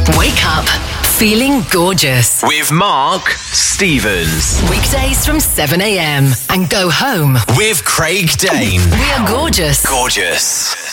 Wake up feeling gorgeous with Mark Stevens. weekdays from 7 a.m. and go home With Craig Dane. we are gorgeous. Gorgeous.